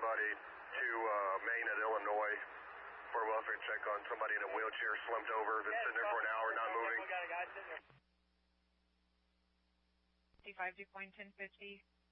anybody to Maine at Illinois for a welfare check on somebody in a wheelchair slumped over that's sitting there for an hour not moving. D5 decoin 1050.